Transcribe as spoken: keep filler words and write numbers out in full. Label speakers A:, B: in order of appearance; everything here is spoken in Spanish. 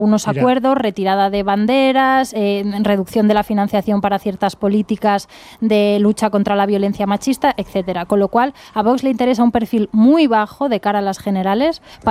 A: unos
B: Mira.
A: acuerdos, retirada de banderas, eh, reducción de la financiación para ciertas políticas de lucha contra la violencia machista, etcétera. Con lo cual, a Vox le interesa un perfil muy bajo de cara a las generales.